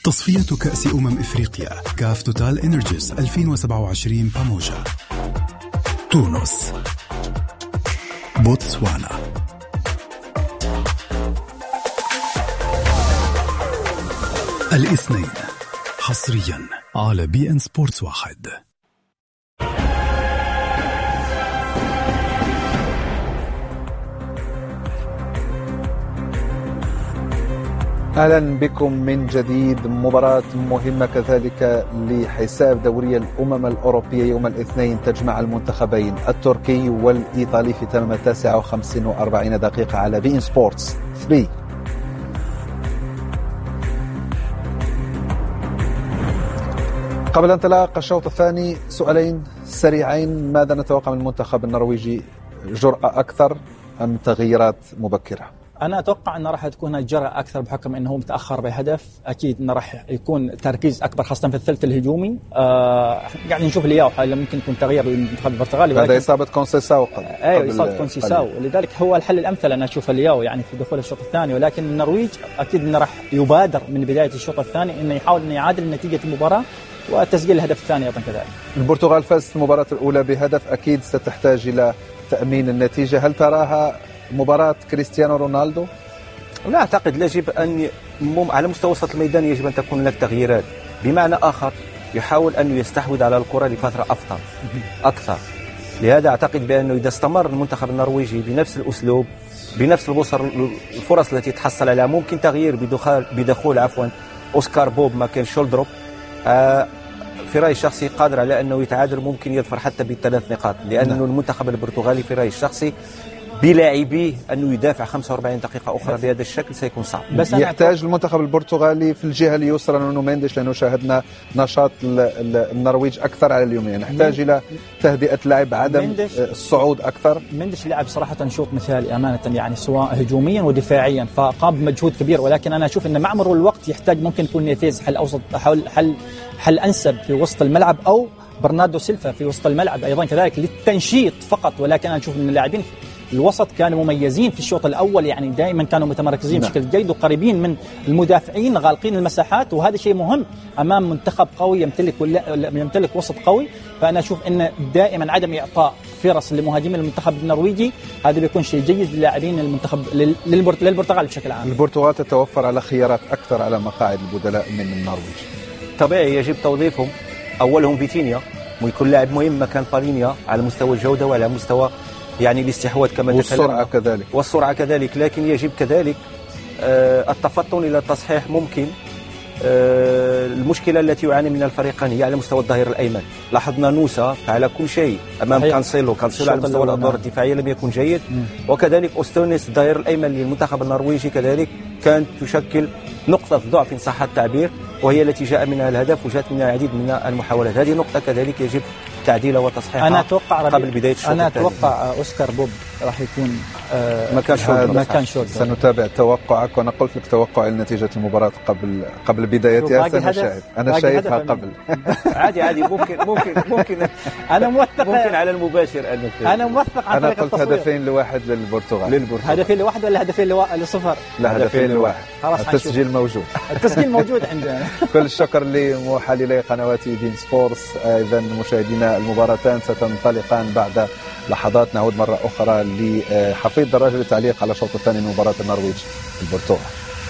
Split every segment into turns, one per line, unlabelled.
تصفية كأس إفريقيا كاف توتال إنرجيز 2027 باموجا. تونس، بوتسوانا. الاثنين حصريا على بي ان سبورتس 1.
أهلا بكم من جديد. مباراة مهمة كذلك لحساب دوري الأمم الأوروبية يوم الاثنين تجمع المنتخبين التركي والإيطالي في تمام 49 دقيقة على بي ان سبورتس 3. قبل انطلاق الشوط الثاني سؤالين سريعين: ماذا نتوقع من المنتخب النرويجي؟ جرأة أكثر أم تغييرات مبكرة؟
أنا أتوقع أنه راح تكون جرأة أكثر بحكم أنه متأخر بهدف. أكيد أنه راح يكون تركيز أكبر خاصة في الثلث الهجومي. قاعد نشوف الياو حالا ممكن يكون تغيير للمنتخب البرتغالي.
هذا إصابة كونسيساو
إصابة كونسيساو، ولذلك هو الحل الأمثل أنا أشوف الياو يعني في دخول الشوط الثاني. ولكن النرويج أكيد أنه راح يبادر من بداية الشوط الثاني أنه يحاول أنه يعادل نتيجة المباراة وتسجيل الهدف الثاني أيضا كذلك.
البرتغال فازت المباراة الأولى بهدف، أكيد ستحتاج إلى تأمين النتيجة. هل تراها مباراة كريستيانو رونالدو؟
لا أعتقد. يجب أن على مستوى وسط الميدان يجب أن تكون هناك تغييرات، بمعنى آخر يحاول أن يستحوذ على الكرة لفترة أكثر. لهذا أعتقد بأنه إذا استمر المنتخب النرويجي بنفس الأسلوب بنفس الفرص التي تحصل عليها، ممكن تغيير بدخول أوسكار بوب مكان شولدروب. في رأيي الشخصي قادر على أنه يتعادل، ممكن يظفر حتى ب3 نقاط، لأنه المنتخب البرتغالي في رأيي الشخصي بلاعبيه أنه يدافع 45 دقيقة أخرى بهذا الشكل سيكون صعب.
بس يحتاج المنتخب البرتغالي في الجهة اليسرى نونو مينديش، لأنه شاهدنا نشاط النرويج أكثر على اليمين. نحتاج إلى تهدئة لعب، عدم الصعود أكثر.
مينديش لعب صراحة شوط مثالي أمانة، يعني سواء هجوميا ودفاعيا، فقام بمجهود كبير. ولكن أنا أشوف أن مع مرور الوقت يحتاج ممكن يكون نيفيز حل أوسط، حل أنسب في وسط الملعب، أو برناردو سيلفا في وسط الملعب أيضا كذلك للتنشيط فقط. ولكن أنا أشوف أن اللاعبين الوسط كانوا مميزين في الشوط الأول، يعني دائما كانوا متمركزين بشكل جيد وقريبين من المدافعين، غالقين المساحات، وهذا شيء مهم أمام منتخب قوي يمتلك وسط قوي. فأنا أشوف أن دائما عدم إعطاء فرص لمهاجمين المنتخب النرويجي هذا بيكون شيء جيد للاعبين المنتخب للبرتغال بشكل عام.
البرتغال تتوفر على خيارات أكثر على مقاعد البدلاء من النرويج.
طبيعي يجب توظيفهم، أولهم فيتينيا ويكون لاعب مهم مكان بالينيا على مستوى الجودة وعلى مستوى يعني الاستحواذ كما والسرعة كذلك. لكن يجب كذلك التفطن إلى التصحيح. ممكن المشكلة التي يعاني منها الفريقان هي على مستوى الظهير الأيمن. لاحظنا نوسا فعل كل شيء أمام كانسيلو على مستوى الأدوار الدفاعية لم يكن جيد، وكذلك أوستونيس الظهير الأيمن للمنتخب النرويجي كذلك كانت تشكل نقطة ضعف إن صح التعبير، وهي التي جاء منها الهدف وجاءت منها العديد من المحاولات. هذه نقطة كذلك يجب تعديلها وتصحيحها.
أنا أتوقع
قبل بداية الشوط
الثاني. أنا أتوقع أوسكار بوب راح يكون
مكان شولدر. سنتابع توقعك، وأنا قلت لك توقع لنتيجة المباراة قبل بدايتها. أنا شايفها قبل.
عادي ممكن
أنا موثق
ممكن على المباشر
أنا موثق عن
طريق التصوير. أنا قلت 2-1 للبرتغال.
2-1 ولا 2-0؟
لا 2-1. التسجيل موجود
عندنا.
كل الشكر لمحللي قنوات بين سبورتس. إذا مشاهدينا المباراتان ستنطلقان بعد لحظات. نعود مرة أخرى لحفيظ دراجة للتعليق على الشوط الثاني من مباراة النرويج البرتغال.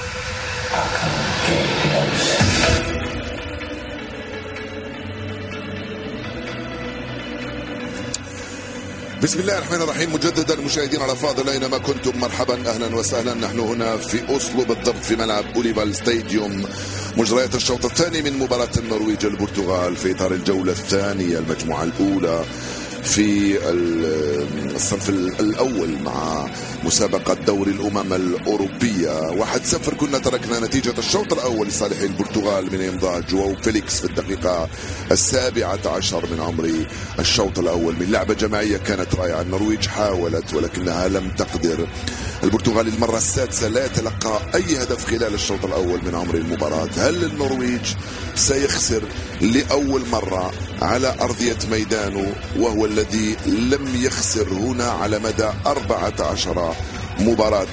بسم الله الرحمن الرحيم. مجددا مشاهدينا الافاضل اينما كنتم مرحبا اهلا وسهلا. نحن هنا في اوسلو بالضبط في ملعب أوليفال ستاديوم، مجريات الشوط الثاني من مباراة النرويج البرتغال في اطار الجولة الثانية المجموعة الاولى في الصف الأول مع مسابقة دوري الأمم الأوروبية. 1-0 كنا تركنا نتيجة الشوط الأول لصالح البرتغال من إمضاء جواو فيليكس في الدقيقة 17 من عمر الشوط الأول من لعبة جماعية كانت رائعة. النرويج حاولت ولكنها لم تقدر. البرتغال المرة السادسة لا يتلقى أي هدف خلال الشوط الأول من عمر المباراة. هل النرويج سيخسر لأول مرة على أرضية ميدانه وهو الذي لم يخسر هنا على مدى 14 مباراة؟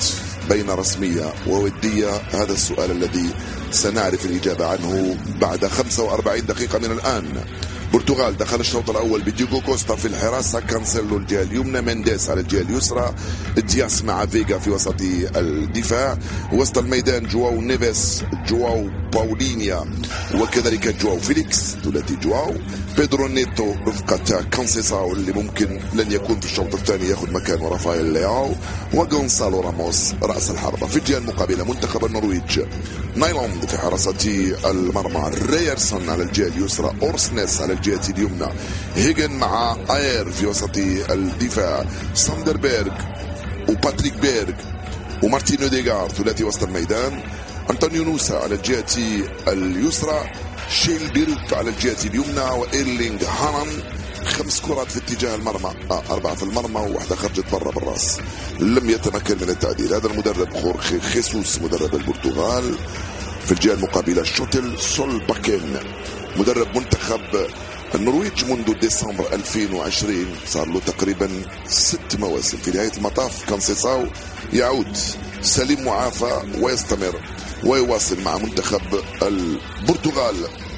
بين رسمية وودية؟ هذا السؤال الذي سنعرف الإجابة عنه بعد 45 دقيقة من الآن. البرتغال دخل الشوط الأول بديغو كوستا في الحراسة، كانسيلو الجهة اليمنى، مينديس على الجهة اليسرى، دياس مع فيغا في وسط الدفاع، وسط الميدان جواو نيفيس، جواو باولينيا، وكذلك جواو فيليكس ثلاثي جواو، بيدرو نيتو رفقة كانسيساو اللي ممكن لن يكون في الشوط الثاني ياخذ مكان رافائيل لياو، وغونسالو راموس رأس الحربة. في الجهة المقابلة منتخب النرويج نايلاند في حراسة المرمى، ريرسون على الجهة اليسرى، أورسنيس على الجهة اليمنى، هيجن مع اير في وسط الدفاع، ساندربيرغ وباتريك بيرغ ومارتين اوديغار ثلاثي وسط الميدان، أنطونيو نوسا على الجهة اليسرى، شيل ديروب على الجهة اليمنى، وإيرلينغ هالاند. 5 كرات في اتجاه المرمى، 4 في المرمى وواحدة خرجت برا بالراس، لم يتمكن من التعديل. هذا المدرب خورخي خيسوس مدرب البرتغال. في الجهة المقابلة شوتل سولباكين مدرب منتخب النرويج منذ ديسمبر 2020، صار له تقريبا 6 مواسم. في نهاية المطاف كانسيساو يعود سليم معافى ويستمر ويواصل مع منتخب البرتغال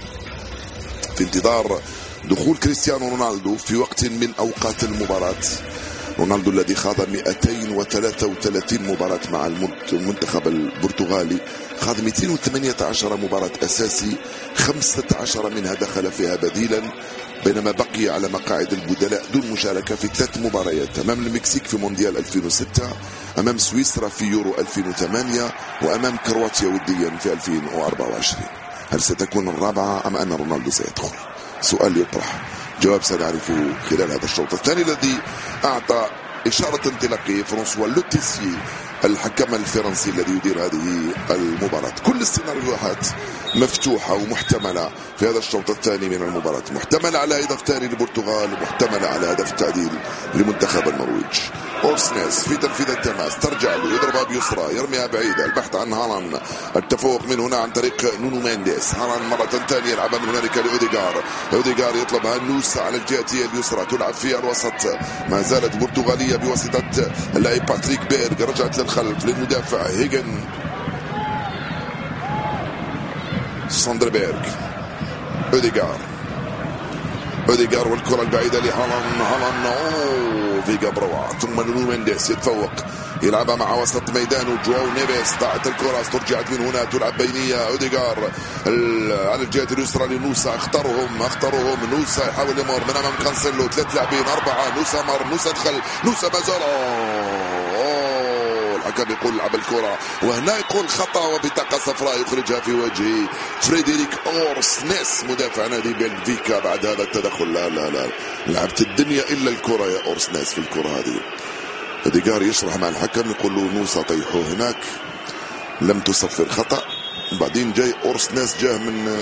في انتظار دخول كريستيانو رونالدو في وقت من أوقات المباراة. رونالدو الذي خاض 233 مباراة مع المنتخب البرتغالي، خاض 218 مباراة أساسي، 15 منها دخل فيها بديلا، بينما بقي على مقاعد البدلاء دون مشاركة في 3 مباريات، أمام المكسيك في مونديال 2006، أمام سويسرا في يورو 2008، وأمام كرواتيا وديا في 2024. هل ستكون الرابعة أم أن رونالدو سيدخل؟ سؤال يطرح، جواب سنعرفه خلال هذا الشوط الثاني الذي أعطى إشارة انطلاقية فرانسوا لوتيسي الحكم الفرنسي الذي يدير هذه المباراة. كل السيناريوهات مفتوحة ومحتملة في هذا الشوط الثاني من المباراة، محتملة على هدف ثاني للبرتغال، ومحتملة على هدف تعديل لمنتخب النرويج. أورسنيس في تنفيذ التماس، ترجع له، يضربها بيسرى، يرميها بعيدة، البحث عن هالاند، التفوق من هنا عن طريق نونو مينديس، هالاند مرة ثانية يلعبها من هنالك لأوديغار، أوديغار يطلبها نوسا على الجهة اليسرى، تلعب فيها الوسط، ما زالت برتغالية بواسطة اللاعب باتريك بيرغ، رجعت للخلف للمدافع هيجن، ساندربيرغ، أوديغار والكرة البعيدة لهالاند، فيغا بروعة، ثم نونو مينديس يتفوق، يلعبها مع وسط ميدانه جواو نيفيس، ضاعت الكرة، استرجعت من هنا، تلعب بينية، أوديغار على الجهة اليسرى لنوسا، اختارهم نوسا يحاول يمر من أمام كانسيلو، 3 لاعبين 4، نوسا مر، نوسا دخل، نوسا مازال، الحكم يقول لعب الكرة، وهنا يقول خطأ وبطاقة صفراء يخرجها في وجه فريدريك أورسنيس مدافع نادي بلفيكا بعد هذا التدخل. لا لعبت الدنيا إلا الكرة يا أورسنيس في الكرة هذه. أوديغار يشرح مع الحكم، يقول له نوسا طيحوه هناك، لم تصفر خطأ. بعدين جاي أورسنيس جاه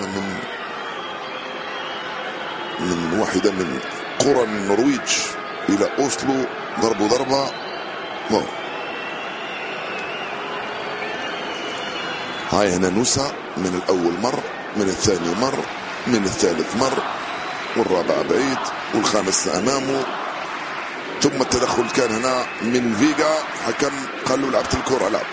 من واحدة من قرى النرويج إلى أوسلو، ضربوا ضربة هاي. هنا نوسا من الأول مر، من الثاني مر، من الثالث مر، والرابع بعيد، والخامس أمامه، ثم التدخل كان هنا من فيغا، حكم قال له لعبت الكرة، لا.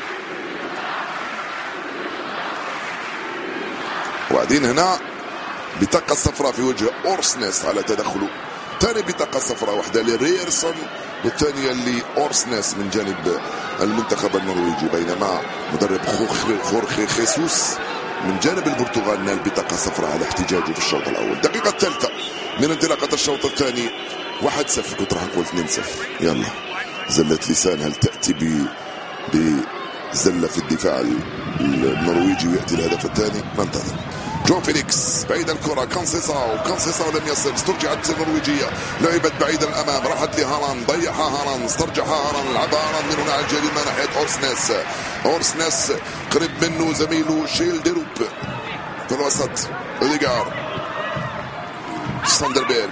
وبعدين هنا بطاقة صفراء في وجه أورسنيس على تدخله، ثاني بطاقة صفراء، واحدة لريرسون والثانية لأورسنيس من جانب المنتخب النرويجي، بينما مدرب خورخي خيسوس من جانب البرتغال نال بطاقة صفراء على احتجاجه في الشوط الأول. الدقيقة الثالثة من انطلاقة الشوط الثاني، 1-0، كنت راح نقول 2-0. يلا زلة لسان، هل تأتي بزلة في الدفاع النرويجي ويأتي الهدف الثاني؟ ننتظر. جو فيليكس بعيد الكرة، كانسيساو لم يصل، استرجعت النرويجية، لعبت بعيدا الأمام، راحت لهالاند، ضيعها هالاند، استرجعها هالاند، لعبها هالاند من هنا على الجهة اليمنى ناحية أورسنيس قريب منه زميله شيل ديروب في الوسط، أوديغار، ساندربيرغ،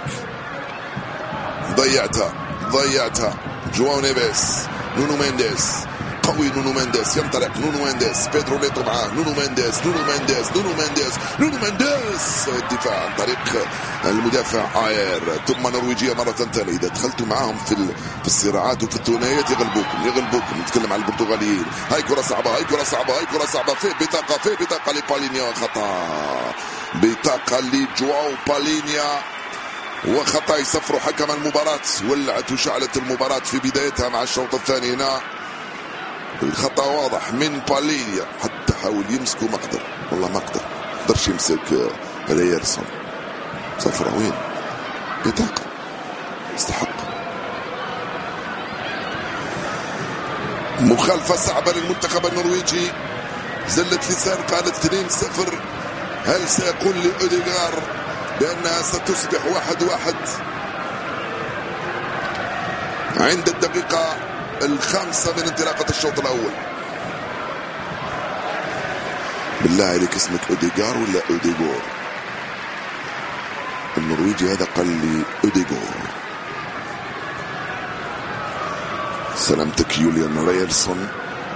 ضيعتها، جواو نيفيس، نونو مينديس، قوي نونو مينديز، ينطلق نونو مينديز، بيدرو نيتو معاه، نونو مينديز، نونو مينديز، نونو مينديز، نونو مينديز، الدفاع عن طريق المدافع آير، ثم نرويجية مرة ثانية. إذا دخلتوا معاهم في الصراعات وفي الثنائيات يغلبوكم. نتكلم عن البرتغاليين. هاي كرة صعبة، هاي كرة صعبة، هاي كرة صعبة، في بطاقة لبالينيا، خطأ، بطاقة لجواو بالينيا وخطأ يصفر حكم المباراة. ولعت وشعلت المباراة في بدايتها مع الشوط الثاني هنا. الخطأ واضح من بالينيا، حتى حاول يمسكه ما قدر، والله ما قدرش يمسك رييرسون. صفرة وين؟ بطاقة استحق. مخالفة صعبة للمنتخب النرويجي. زلة لسان قالت 2-0. هل سيقول لأوديغار بأنها ستصبح 1-1 عند الدقيقة 5 من انطلاقة الشوط الأول؟ بالله عليك اسمك أوديغار ولا أوديغور؟ النرويجي هذا قال لي أوديغور. سلامتك يوليان رييرسون.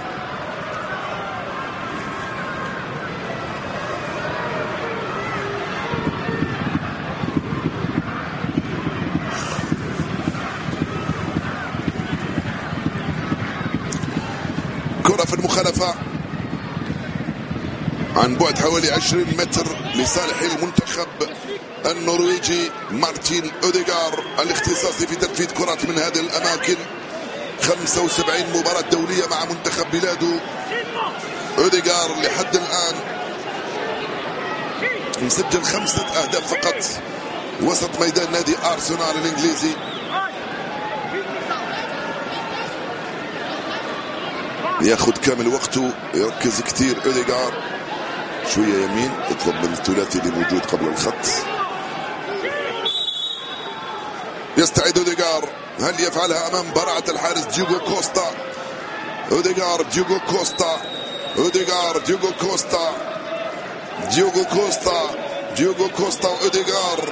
كرة في المخالفة عن بعد حوالي 20 متر لصالح المنتخب النرويجي. مارتين أوديغار الاختصاصي في تنفيذ كرات من هذه الأماكن. 75 مباراة دولية مع منتخب بلاده. أوديغار لحد الآن مسجل 5 أهداف فقط وسط ميدان نادي أرسنال الإنجليزي. ياخذ كامل وقته، يركز كثير أوديغار. شوية يمين، يطلب الثلاثي اللي موجود قبل الخط. يستعيد أوديغار. هل يفعلها أمام براعة الحارس ديوغو كوستا؟ أوديغار، ديوغو كوستا، أوديغار، ديوغو كوستا، ديوغو كوستا، ديوغو كوستا وأوديغار.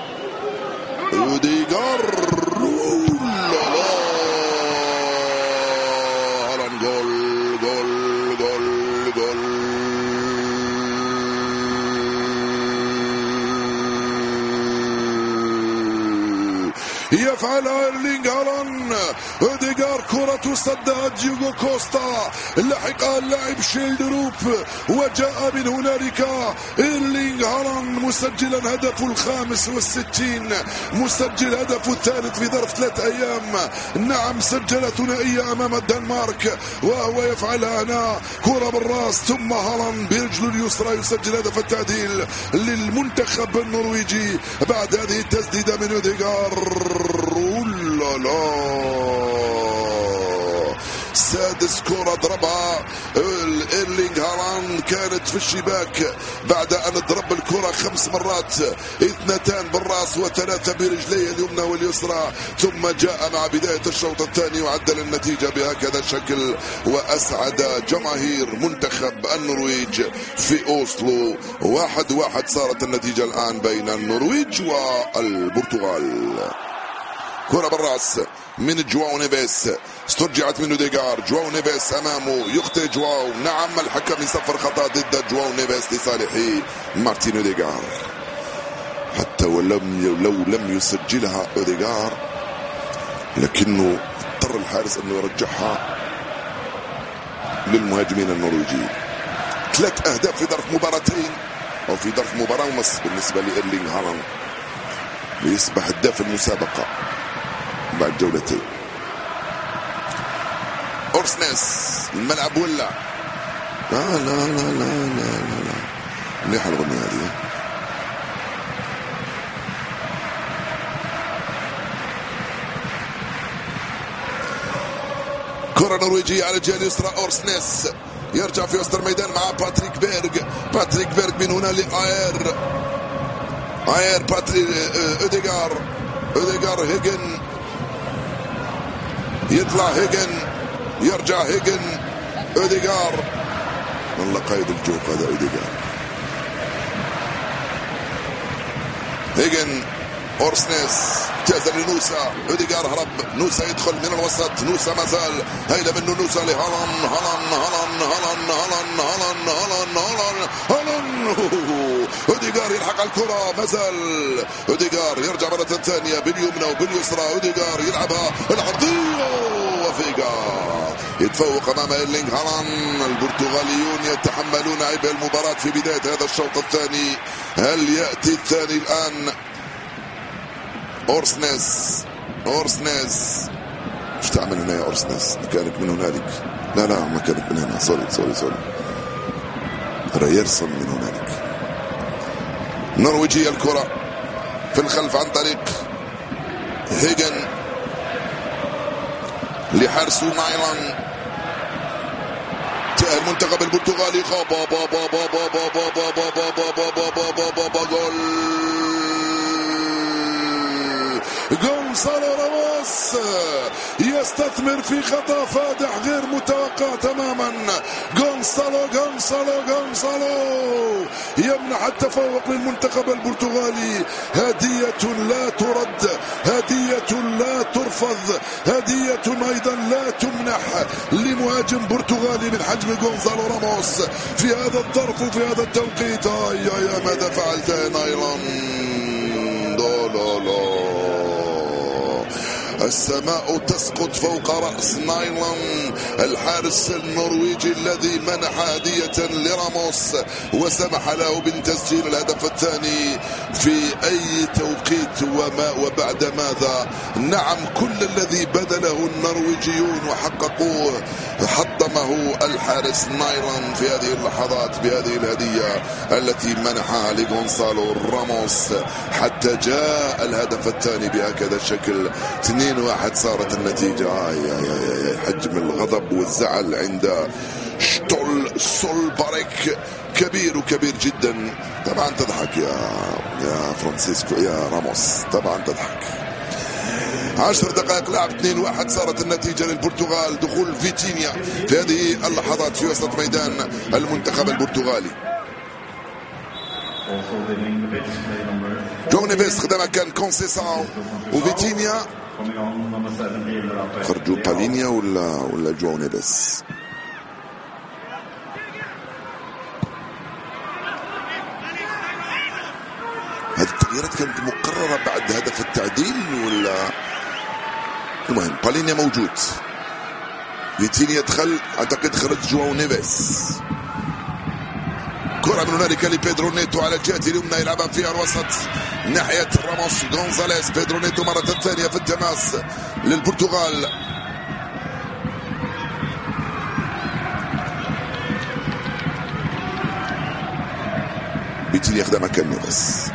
أوديغار جول جول جول جول. يفعلها إيرلينغ هالاند. أوديغار كرة صدها ديوغو كوستا، لحقها اللاعب شيلدروب وجاء من هنالك إيرلينغ هالاند مسجلا هدفه 65، مسجل هدفه الثالث في ظرف 3 أيام. نعم سجل ثنائية أمام الدنمارك وهو يفعلها هنا. كرة بالراس ثم هالاند برجله اليسرى يسجل هدف التعديل للمنتخب النرويجي بعد هذه التسديدة من أوديغار. سادس كرة ضربها إيرلينغ هالاند كانت في الشباك بعد أن ضرب الكرة 5 مرات، 2 بالراس و3 برجليه اليمنى واليسرى. ثم جاء مع بداية الشوط الثاني وعدل النتيجة بهكذا الشكل وأسعد جماهير منتخب النرويج في أوسلو. 1-1 صارت النتيجة الآن بين النرويج والبرتغال. كرة بالراس من جواو نيفيس، استرجعت من أوديغار. جواو نيفيس أمامه، يخطئ جواو. نعم الحكم يصفر خطأ ضد جواو نيفيس لصالح مارتين أوديغار. حتى لو لم يسجلها أوديغار لكنه اضطر الحارس أنه يرجعها للمهاجمين النرويجيين. 3 أهداف في ظرف مباراتين أو في ظرف مباراة ونص بالنسبة لإيرلينغ هالاند ليصبح هداف المسابقة بعد جولتين. أورسنيس الملعب ولع. لا لا لا لا لا لا مليحة الغنية هذه. كرة نرويجية على الجهة اليسرى. أورسنيس يرجع في وسط الميدان مع باتريك بيرغ. باتريك بيرغ من هنا لآير. آير باتريك أوديغار. أوديغار هيجن. يطلع هيجن، يرجع هيجن. أوديغار والله قائد الجوق هذا أوديغار. هيجن أورسنيس اجتاز لنوسا، أوديغار هرب، نوسا يدخل من الوسط، نوسا مازال هيلا منه نوسا لهالان، أوديغار يلحق على الكرة، مازال أوديغار يرجع مرة ثانية باليمنى وباليسرى، أوديغار يلعبها العرضية وفيغا يتفوق أمام إيرلينغ هالاند. البرتغاليون يتحملون عبء المباراة في بداية هذا الشوط الثاني. هل يأتي الثاني الآن؟ أورسنيس ايش تعمل هنا يا أورسنيس؟ كانت من هنالك، لا ما كانت من هنا، سوري ريرسون من هنالك. نرويجية الكرة في الخلف عن طريق هيجن لحارس نايلان. المنتخب البرتغالي غونسالو راموس يستثمر في خطأ فادح غير متوقع تماما. غونسالو يمنح التفوق للمنتخب البرتغالي. هدية لا ترد، هدية لا ترفض، هدية أيضا لا تمنح لمهاجم برتغالي من حجم غونسالو راموس في هذا الظرف وفي هذا التوقيت. يا ماذا فعلت يا نايلان؟ السماء تسقط فوق رأس نايلان الحارس النرويجي الذي منح هدية لراموس وسمح له بتسجيل الهدف الثاني في أي توقيت وبعد ماذا. نعم، كل الذي بذله النرويجيون وحققوه حطمه الحارس نايلان في هذه اللحظات بهذه الهدية التي منحها لغونسالو راموس حتى جاء الهدف الثاني بهكذا الشكل. 2-1 صارت النتيجة. حجم الغضب والزعل عند شتول سولباريك كبير جدا. طبعا تضحك يا فرانسيسكو يا راموس، طبعا تضحك. 10 دقائق لعب، 2-1 صارت النتيجة للبرتغال. دخول فيتينيا في هذه اللحظات في وسط ميدان المنتخب البرتغالي. جو نيفيس خدمها كان كونسيساو وفيتينيا. خرجوا بالينيا ولا جو نيفيس؟ هذه التغييرات كانت مقررة بعد هدف التعديل ولا؟ المهم بالينيا موجود، فيتينيا دخل، اعتقد خرج جو نيفيس. كرة من هنالك لبيدرو نيتو على الجهة اليمنى، يلعبها في الوسط ناحية راموس غونزاليز. بيدرو نيتو مرة ثانية في التماس للبرتغال. بيتيني ياخذها مكان نيفيس.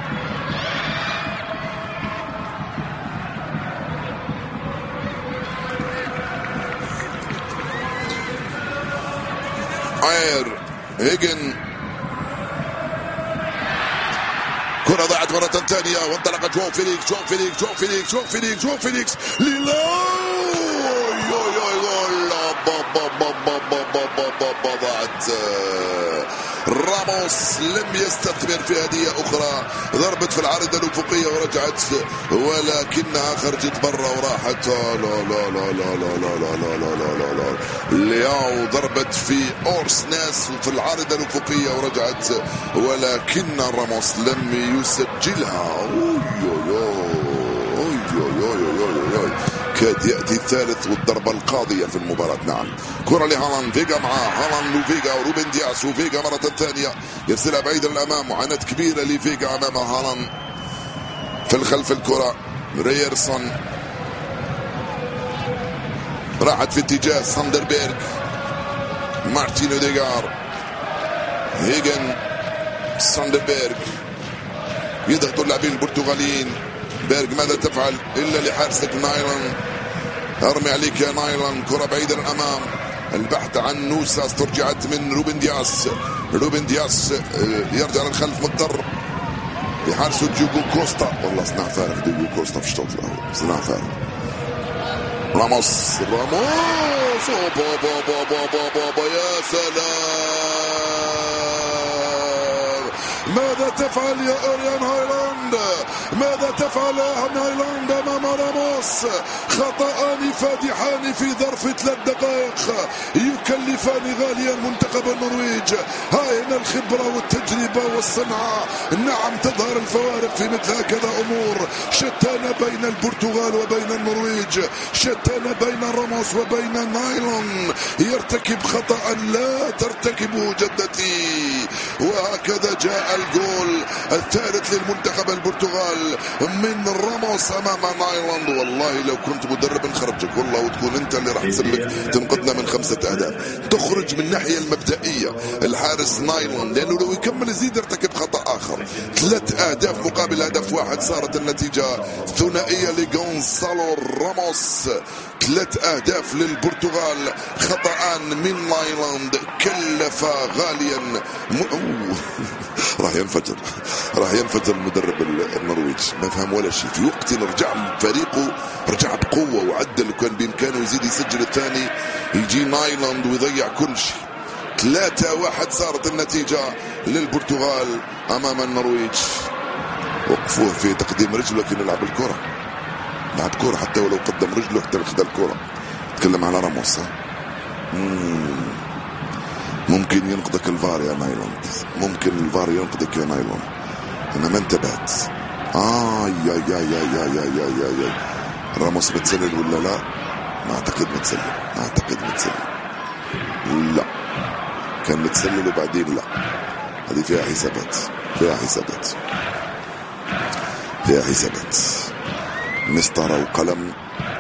هيجن كرة ضاعت مرة ثانية وانطلق جواو فيليكس ضاعت. راموس لم يستثمر في هدية أخرى، ضربت في العارضة الأفقية ورجعت ولكنها خرجت برا وراحت. لياو ضربت في أورسنيس وفي العارضة الأفقية ورجعت ولكن راموس لم يسجلها. كاد يأتي الثالث والضربة القاضية في المباراة. نعم، كرة لهالاند، فيغا معاه، هالاند وفيغا وروبن دياس، وفيغا مرة ثانية يرسلها بعيدا للأمام، معاناة كبيرة لفيغا أمام هالاند. في الخلف الكرة ريرسون راحت في اتجاه ساندربيرغ، مارتين أوديغار، هيجن، ساندربيرغ يضغطوا اللاعبين البرتغاليين. بيرغ ماذا تفعل إلا لحارسك نايلان؟ أرمي عليك يا نايلان، كرة بعيدة الأمام، البحث عن نوسا استرجعت من روبن دياس يرجع للخلف مضطر لحارسه ديوغو كوستا. والله صنع فارغ ديوغو كوستا في الشوط الأول، صنع فارغ. راموس يا سلام، ماذا تفعل يا أوريان هايلاند؟ ماذا تفعل يا هايلاند أمام راموس؟ خطأان فادحان في ظرف 3 دقائق يكلفان غاليا منتخب النرويج. هاي هنا الخبرة والتجربة والصنعة، نعم تظهر الفوارق في مثل هكذا أمور. شتان بين البرتغال وبين النرويج، شتان بين راموس وبين نايلون. يرتكب خطأ لا ترتكبه جدتي. وهكذا جاء الجول الثالث للمنتخب البرتغال من راموس امام نايلون. والله لو كنت مدرب نخرجك والله، وتكون انت اللي راح تسلك تنقذنا من 5 أهداف. تخرج من الناحيه المبدئيه الحارس نايلون، لانه لو يكمل يزيد يرتكب خطا اخر. 3 أهداف مقابل هدف واحد، صارت النتيجه ثنائيه لغونسالو راموس. 3 أهداف للبرتغال، خطأان من نايلاند كلفا غاليا. راح ينفجر المدرب النرويج، ما فهم ولا شيء. في وقت رجع فريقه رجع بقوة وعدل، وكان بإمكانه يزيد يسجل الثاني، يجي نايلاند ويضيع كل شيء. 3-1 صارت النتيجة للبرتغال أمام النرويج. وقفوه في تقديم رجله، لكن يلعب الكرة، لعب كرة حتى ولو قدم رجله حتى ياخذ الكرة. تكلم على راموس. ممكن ينقذك الفار يا نايلاند، ممكن الفار ينقذك يا نايلاند. انا ما انتبهت. يا راموس بتسلل ولا لا؟ ما اعتقد متسلل. لا كان متسلل وبعدين لا. هذه فيها حسابات. مسطرة وقلم.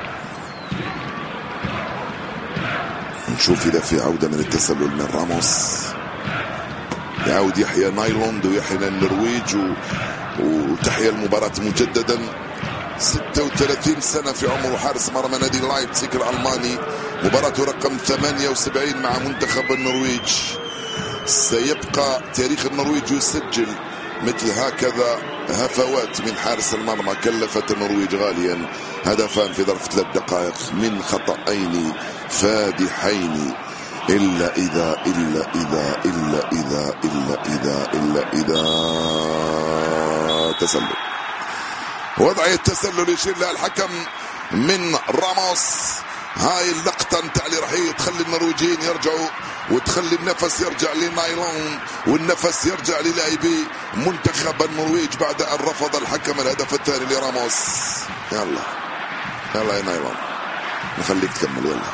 نشوف إذا في عودة من التسلل من راموس. يعود يحيى نايلاند ويحيى النرويج وتحيا المباراة مجددا. 36 سنة في عمره، حارس مرمى نادي لايبزيغ الألماني. مباراته رقم 78 مع منتخب النرويج. سيبقى تاريخ النرويج يسجل مثل هكذا هفوات من حارس المرمى كلفت النرويج غاليا. هدفان في ظرف 3 دقائق من خطأين فادحين. إلا إذا تسلل. وضعية التسلل يشير لها الحكم من راموس. هاي اللقطة نتاع اللي راح تخلي النرويجيين يرجعوا، وتخلي النفس يرجع لنايلون، والنفس يرجع للاعبي منتخب النرويج بعد ان رفض الحكم الهدف الثاني لراموس. يلا يا نايلون نخليك تكمل. يلا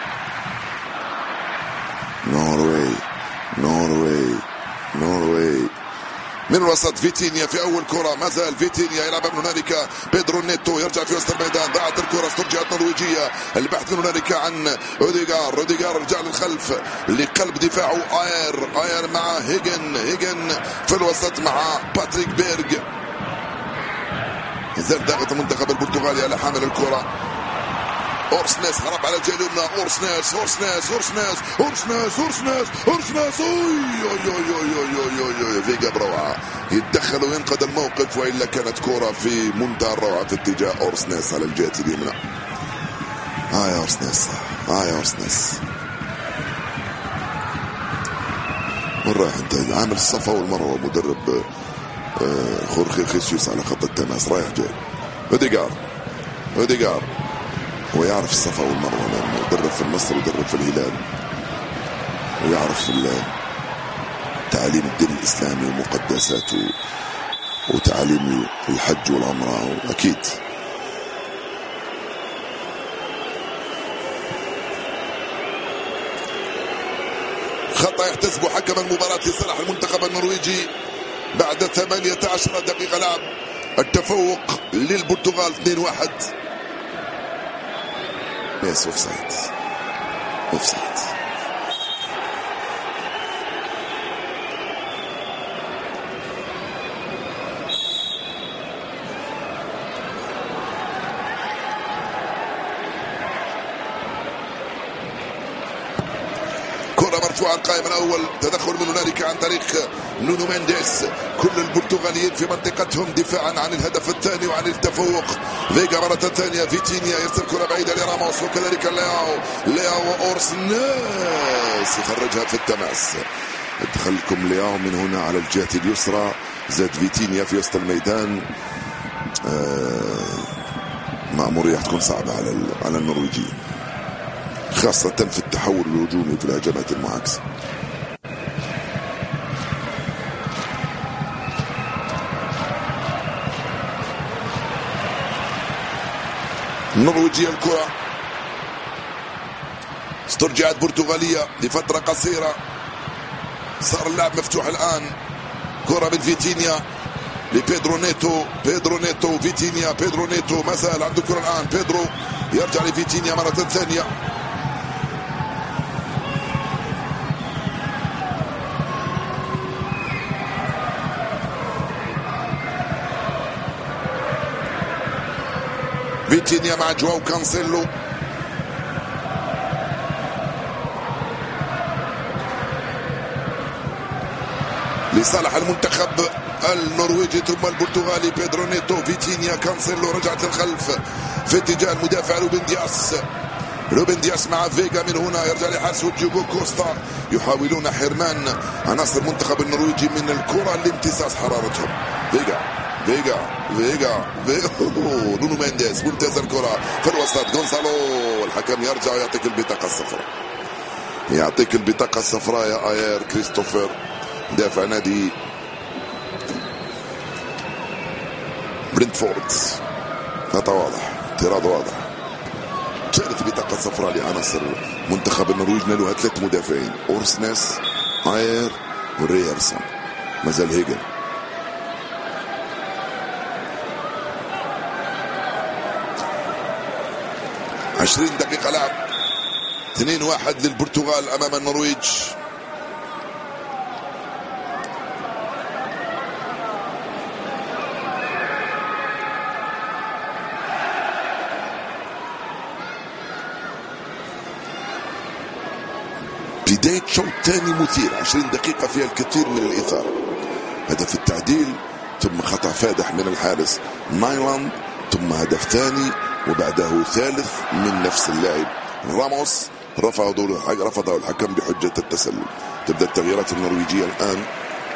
نوروي من الوسط. فيتينيا في اول كره، ما زال فيتينيا يلعب من هنالك. بيدرو نيتو يرجع في وسط الميدان، ضاعت الكره، استرجعت نرويجيه. البحث من هنالك عن روديغار رجع للخلف لقلب دفاعه. اير مع هيجن في الوسط مع باتريك بيرغ. يزال ضاغط المنتخب البرتغالي على حامل الكره. أورسناس هرب على الجهة اليمنى. أورسناس فيجا بروعة يتدخل وينقذ الموقف، وإلا كانت كرة في منتهى الروعة في اتجاه أورسناس على الجهة اليمنى. يا أورسناس وين رايح انت؟ عامل الصفا والمروة مدرب خورخي خيسيوس على خط التماس، رايح جاي. أوديغار هو يعرف الصفا والمروة، لأنه درب في النصر ودرب في الهلال، ويعرف تعاليم الدين الإسلامي ومقدساته وتعاليم الحج والعمرة أكيد. خطأ يحتسب حكم المباراة لصالح المنتخب النرويجي بعد 18 دقيقة لعب. التفوق للبرتغال 2-1. يس اوفسايد. كرة مرفوعة القائم الأول، تدخل من هنالك عن طريق نونو مينديز. كل البرتغاليين في منطقتهم دفاعا عن الهدف الثاني وعن التفوق. فيجا مرة ثانية، فيتينيا يرسل كرة بعيدة لراموس، وكذلك لياو وأورسناس يخرجها في التماس. ادخلكم لياو من هنا على الجهة اليسرى، زاد فيتينيا في وسط الميدان. مأمورية تكون صعبة على النرويجيين، خاصة في التحول الهجومي في الهجمات المعاكسة. النرويجية الكرة استرجعت برتغالية لفترة قصيرة، صار اللعب مفتوح الآن. كرة من فيتينيا لبيدرو نيتو، بيدرو نيتو فيتينيا، بيدرو نيتو ما زال عنده كرة الآن. بيدرو يرجع لفيتينيا مرة ثانية، فيتينيا مع جواو كانسيلو. لصالح المنتخب النرويجي ثم البرتغالي. بيدرو نيتو، فيتينيا، كانسيلو رجعت للخلف في اتجاه المدافع روبن دياس. روبن دياس مع فيغا من هنا، يرجع لحارس ديوغو كوستا. يحاولون حرمان عناصر المنتخب النرويجي من الكرة لامتصاص حرارتهم. فيغا نونو مينديز، ممتاز الكرة في الوسط. غونزالو، والحكم يرجع ويعطيك البطاقة الصفراء، يعطيك البطاقة الصفراء يا اير كريستوفر، دافع نادي برنتفورد. خطأ واضح، اعتراض واضح. ثالث بطاقة صفراء لعناصر منتخب النرويج. له 3 مدافعين، اورسنس، اير وريهرسون، مازال هيجن. عشرين دقيقة لعب، 2-1 للبرتغال امام النرويج. بداية شوط ثاني مثير، 20 دقيقة فيها الكثير من الإثارة. هدف التعديل ثم خطأ فادح من الحارس نايلاند، ثم هدف ثاني وبعده ثالث من نفس اللاعب راموس. رفضه الحكم بحجة التسلل. تبدأ التغييرات النرويجية الآن.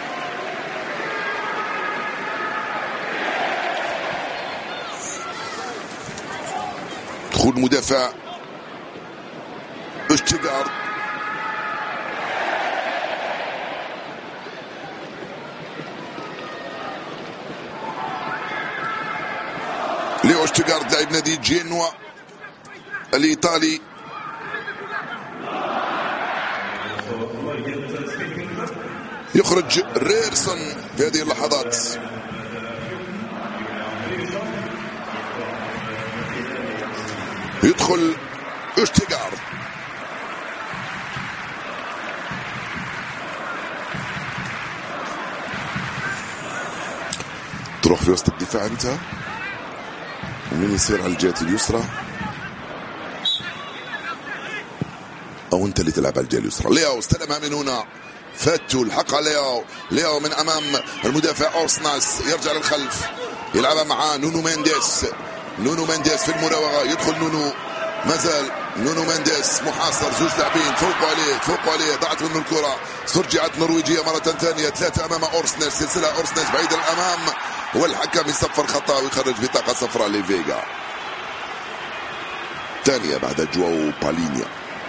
دخول مدافع اشتيغارد، ليو اشتيغارد لاعب نادي جينوا الإيطالي. يخرج ريرسون في هذه اللحظات. يدخل اشتيغارد. تروح في وسط الدفاع انت، ومين يصير على الجهة اليسرى؟ او انت اللي تلعب على الجهة اليسرى. لياو استلمها من هنا، فاتو الحق لياو من امام المدافع اورسناس، يرجع للخلف يلعبها مع نونو مينديز في المراوغة. يدخل نونو، مازال نونو مينديز محاصر، 2 لاعبين فوقوا عليه ضاعت منه الكرة. استرجعت نرويجية مرة ثانية، 3 امام اورسناس، سلسلة اورسناس بعيد الامام، والحكم يصفر خطأ ويخرج بطاقة صفراء لفيغا. ثانية بعد جواو بالينيا.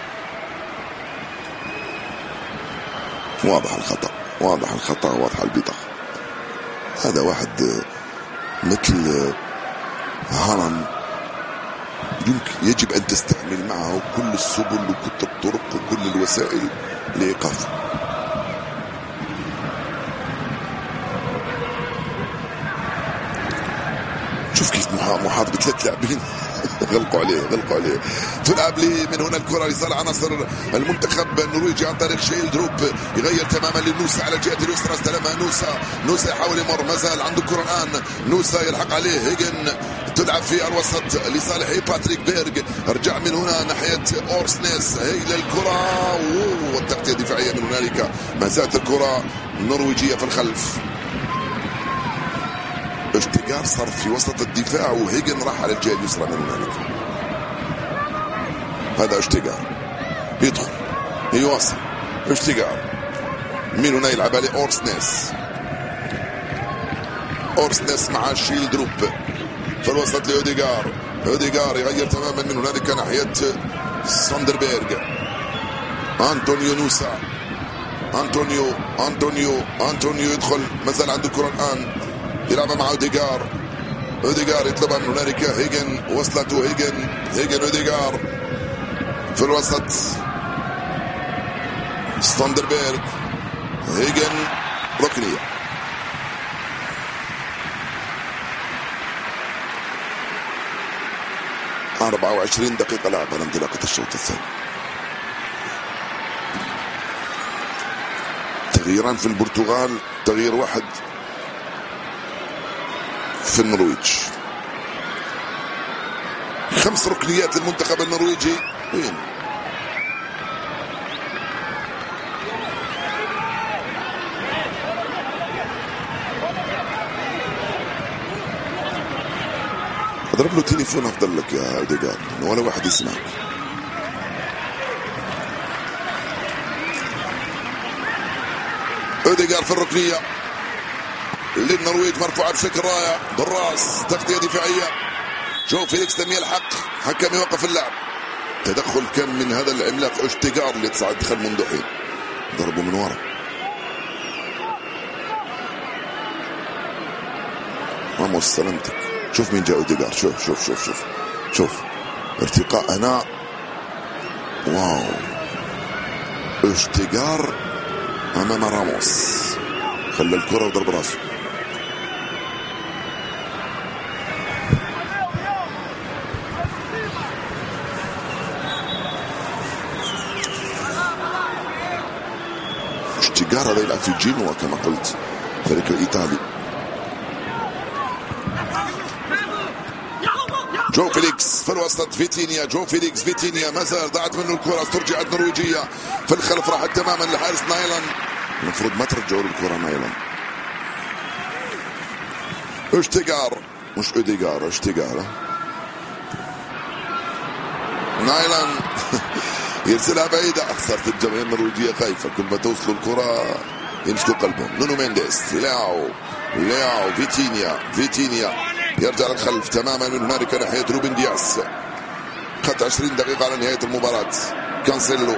واضح الخطأ، واضح البطاقة. هذا واحد مثل هالاند يجب أن تستعمل معه كل السبل وكل الطرق وكل الوسائل لإيقافه. شوف كيف محاط ب3 لاعبين غلقوا عليه. تلعب لي من هنا الكرة لصالح عناصر المنتخب النرويجي عن طريق شيلدروب. يغير تماما لنوسا على الجهة اليسرى، استلمها نوسا يحاول يمر، ما زال عنده الكرة الآن. نوسا يلحق عليه هيجن. تلعب في الوسط لصالح باتريك بيرغ. ارجع من هنا ناحية اورسنيس، هي للكرة والتغطية الدفاعية من هنالك. ما زالت الكرة النرويجية في الخلف. اشتيغارد صار في وسط الدفاع وهيجن راح على الجهة اليسرى من هنالك. هذا اشتيغارد يدخل يواصل. اشتيغارد من هنا يلعبها لأورسنيس. أورسنيس مع شيلدروب في الوسط لأوديغار. أوديغار يغير تماما من هنالك ناحية ساندربيرغ. أنطونيو نوسا. أنطونيو يدخل، مازال عنده الكرة الآن، يلعبها مع أوديغار. أوديغار يطلبها من هنالك هيجن، وصلته هيجن أوديغار في الوسط. ساندربيرغ هيجن ركنية. – 24 دقيقة لعب على انطلاقة الشوط الثاني. تغييران في البرتغال، تغيير واحد في النرويج. 5 ركنيات للمنتخب النرويجي. وين اضرب له تليفون افضل لك يا أوديغار، ولا واحد يسمعك. أوديغار في الركنية للنرويج، مرفوعة بشكل رائع بالراس، تغطية دفاعية. جو فيليكس لم يلحق، حكم يوقف اللعب. تدخل كان من هذا العملاق أوديغار اللي تصعد دخل منذ حين، ضربه من ورا. راموس سلامتك. شوف مين جاء أوديغار، شوف ارتقاء هنا. واو، أوديغار امام راموس، خلى الكرة وضرب راسه. أوديغار هذا يلعب في جينوا كما قلت، فريق الإيطالي. جو فيليكس في الوسط، فيتينيا. جو فيليكس فيتينيا ما زال، ضاعت منه الكرة، استرجعت نرويجية في الخلف، راحت تماما لحارس نايلان. المفروض ما ترجعوا الكرة نايلان. أوديغار مش أوديغار، أوديغار. نايلان يرسلها بعيدة. صارت الجماهير النرويجية خايفة، كل ما توصلوا الكرة يمسكوا قلبهم. نونو مينديس، لياو فيتينيا يرجع للخلف تماما من هنالك ناحية روبن دياس. خط 20 دقيقة على نهاية المباراة. كانسيلو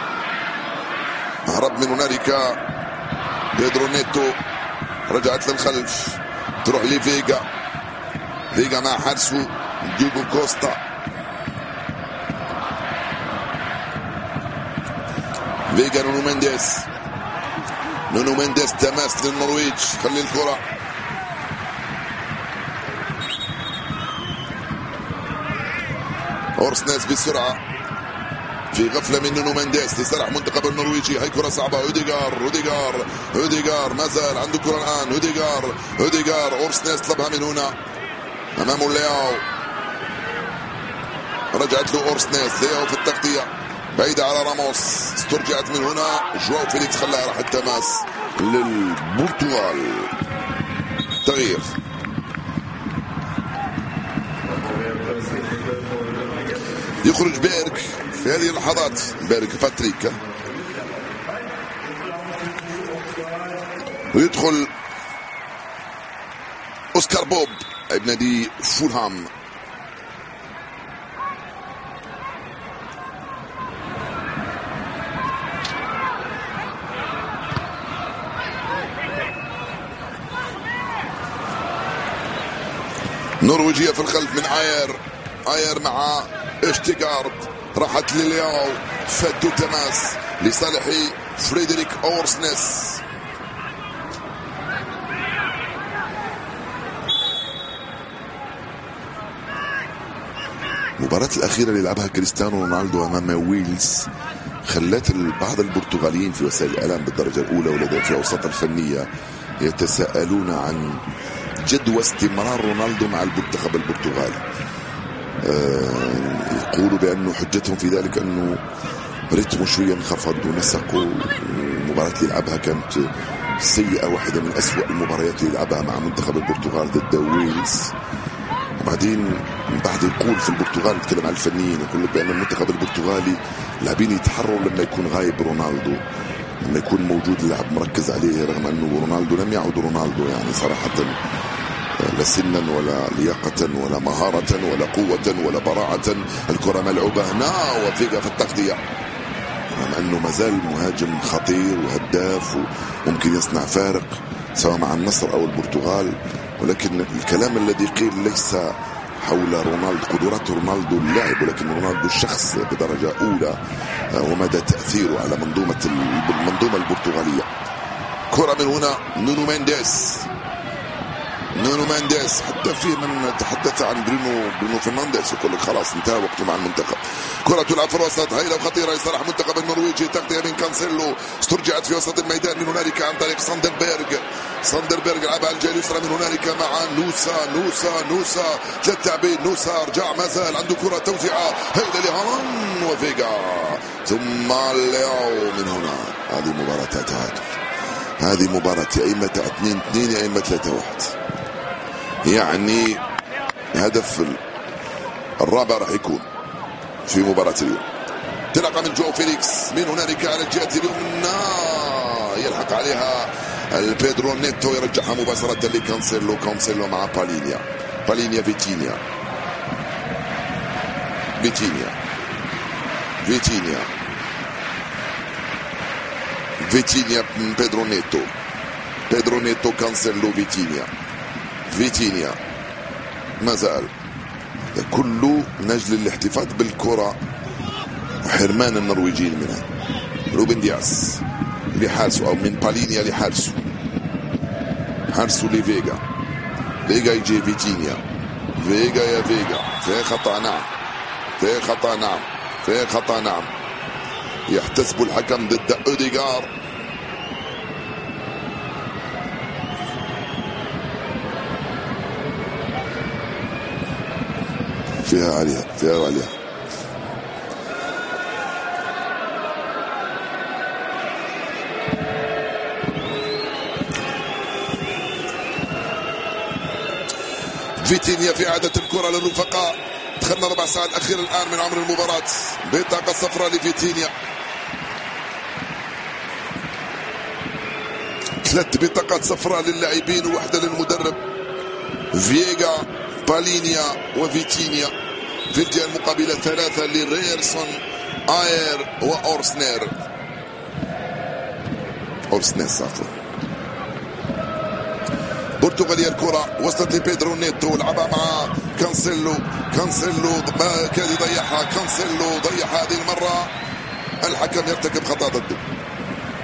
هرب من هنالك، بيدرو نيتو رجعت للخلف، تروح لفيجا. فيجا مع حارسه ديوغو كوستا. فيجا نونو مينديس تماس للنرويج، خلي الكرة. أورسنيس بسرعة في غفلة من نونو مينديس لصالح منتخب النرويجي. هاي كرة صعبة. أوديغار ما زال عنده كرة الآن. أوديغار أورسنيس طلبها من هنا أمامه لياو، رجعت له أورسنيس. لياو في التغطية بعيدة على راموس، استرجعت من هنا. جواو فيليكس خلاها راح التماس للبرتغال. تغيير. يخرج بيرغ في هذه اللحظات، بيرغ باتريك، ويدخل أوسكار بوب ابن نادي فولهام. نرويجية في الخلف من آير مع أوديغار، راحت للياو، فاتوا تماس لصالح فريدريك أورسنيس. المباراة الأخيرة اللي لعبها كريستيانو رونالدو أمام ويلز خلت بعض البرتغاليين في وسائل الإعلام بالدرجة الأولى ولدى في الأوساط الفنية يتساءلون عن جدوى استمرار رونالدو مع المنتخب البرتغالي. يقولوا بأنه حجتهم في ذلك أنه رتمه شوية انخفض ونسقه. المباراة اللي لعبها كانت سيئة، واحدة من أسوأ المباريات اللي لعبها مع منتخب البرتغال ضد ويلز. وبعدين بعد يقول في البرتغال، يتكلم عن الفنيين، يقول بأن المنتخب البرتغالي لاعبين يتحرروا لما يكون غايب رونالدو، لما يكون موجود اللاعب مركز عليه، رغم أنه رونالدو لم يعد رونالدو يعني صراحة، لا سنا ولا لياقة ولا مهارة ولا قوة ولا براعة. الكرة ملعوبة هنا وفيجا في التغطية، رغم أنه مازال مهاجم خطير وهداف وممكن يصنع فارق سواء مع النصر أو البرتغال، ولكن الكلام الذي قيل ليس حول رونالدو قدرات رونالدو اللاعب، ولكن رونالدو الشخص بدرجة أولى ومدى تأثيره على المنظومة البرتغالية. كرة من هنا نونو مانديز، حتى في من تحدث عن برونو فرنانديز يقول لك خلاص انتهى وقته مع المنتخب. كرة تلعب في الوسط هائلة وخطيرة لصالح المنتخب النرويجي، تغطية من كانسيلو، استرجعت في وسط الميدان من هنالك عن طريق ساندربيرغ لعبها الجهة اليسرى من هنالك مع نوسا 3 لاعبين. نوسا رجع مازال عنده كرة توزيعة هائلة لهالاند وفيجا ثم لياو من هنا. هذه مباراة تعادل، هذه مباراة يا إما 2-2 يا إما 3-1. يعني هدف الرابع راح يكون في مباراة اليوم. تلقى من جو فيليكس من هنالك على الجهة اليمنى، يلحق عليها البيدرو نيتو، يرجعها مباشرة لكانسيلو مع بالينيا فيتينيا من بيدرو نيتو كانسيلو فيتينيا مازال كله من أجل الاحتفاظ بالكرة وحرمان النرويجيين منها. روبن دياس لحارسه أو من بالينيا لحارسه لفيجا يجي فيتينيا في خطأ نعم يحتسب الحكم ضد أوديغار. فيها عليها فيتينيا في إعادة الكرة للرفقاء. دخلنا 4 ساعات الأخيرة الآن من عمر المباراة. بطاقة صفراء لفيتينيا، 3 بطاقات صفراء للاعبين وواحدة للمدرب. فييغا بالينيا وفيتينيا. في الجهة المقابلة 3 لريرسون آير وأورسنيس عفوا. برتغاليا الكرة وصلت لبيدرو نيتو، لعبها مع كانسيلو ما كاد يضيعها. كانسيلو ضيع هذه المرة، الحكم يرتكب خطأ ضده.